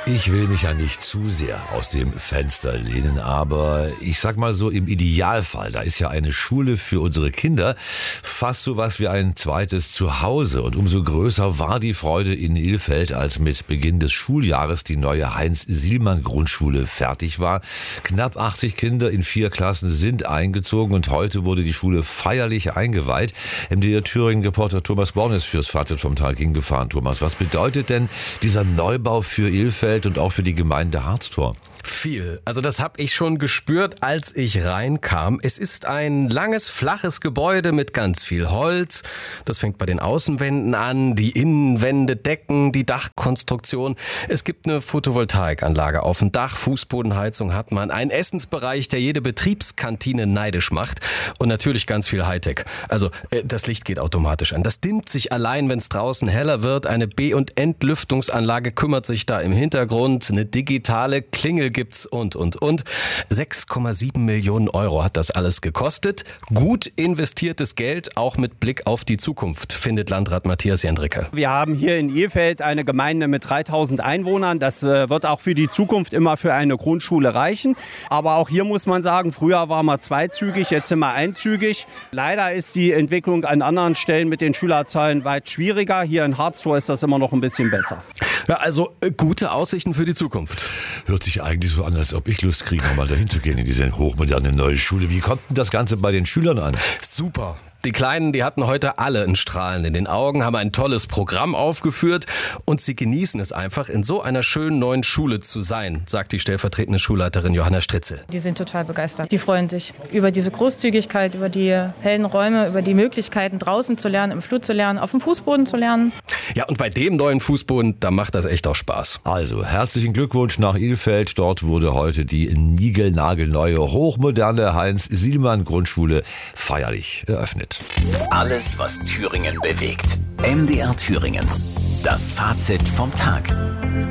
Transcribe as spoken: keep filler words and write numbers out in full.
Ich will mich ja nicht zu sehr aus dem Fenster lehnen, aber ich sag mal so, im Idealfall, da ist ja eine Schule für unsere Kinder fast so was wie ein zweites Zuhause. Und umso größer war die Freude in Ilfeld, als mit Beginn des Schuljahres die neue Heinz-Sielmann-Grundschule fertig war. Knapp achtzig Kinder in vier Klassen sind eingezogen und heute wurde die Schule feierlich eingeweiht. M D R Thüringen-Reporter Thomas Born ist fürs Fazit vom Tag hingefahren. Thomas, was bedeutet denn dieser Neubau für Ilfeld und auch für die Gemeinde Harztor? Viel. Also das habe ich schon gespürt, als ich reinkam. Es ist ein langes, flaches Gebäude mit ganz viel Holz. Das fängt bei den Außenwänden an, die Innenwände, Decken, die Dachkonstruktion. Es gibt eine Photovoltaikanlage auf dem Dach, Fußbodenheizung hat man, einen Essensbereich, der jede Betriebskantine neidisch macht und natürlich ganz viel Hightech. Also äh, das Licht geht automatisch an. Das dimmt sich allein, wenn es draußen heller wird. Eine B- und Entlüftungsanlage kümmert sich da im Hintergrund. Eine digitale Klingel gibt's und, und, und. sechs Komma sieben Millionen Euro hat das alles gekostet. Gut investiertes Geld, auch mit Blick auf die Zukunft, findet Landrat Matthias Jendricke. Wir haben hier in Ilfeld eine Gemeinde mit dreitausend Einwohnern. Das äh, wird auch für die Zukunft immer für eine Grundschule reichen. Aber auch hier muss man sagen, früher war man zweizügig, jetzt sind wir einzügig. Leider ist die Entwicklung an anderen Stellen mit den Schülerzahlen weit schwieriger. Hier in Harztor ist das immer noch ein bisschen besser. Ja, also äh, gute Aussichten für die Zukunft. Hört sich eigentlich so an, als ob ich Lust kriege, mal dahin zu gehen in diese hochmoderne neue Schule. Wie kommt denn das Ganze bei den Schülern an? Super. Die Kleinen, die hatten heute alle ein Strahlen in den Augen, haben ein tolles Programm aufgeführt und sie genießen es einfach, in so einer schönen neuen Schule zu sein, sagt die stellvertretende Schulleiterin Johanna Stritzel. Die sind total begeistert. Die freuen sich über diese Großzügigkeit, über die hellen Räume, über die Möglichkeiten, draußen zu lernen, im Flur zu lernen, auf dem Fußboden zu lernen. Ja, und bei dem neuen Fußboden, da macht das echt auch Spaß. Also, herzlichen Glückwunsch nach Ilfeld. Dort wurde heute die niegelnagelneue, hochmoderne Heinz-Sielmann-Grundschule feierlich eröffnet. Alles, was Thüringen bewegt. M D R Thüringen. Das Fazit vom Tag.